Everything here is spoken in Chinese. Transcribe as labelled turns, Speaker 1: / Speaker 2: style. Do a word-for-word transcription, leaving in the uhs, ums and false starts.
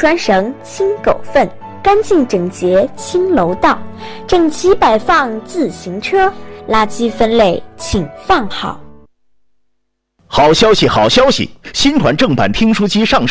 Speaker 1: 拴绳清狗粪，干净整洁清楼道，整齐摆放自行车，垃圾分类请放好。
Speaker 2: 好消息，好消息！新款正版听书机上市。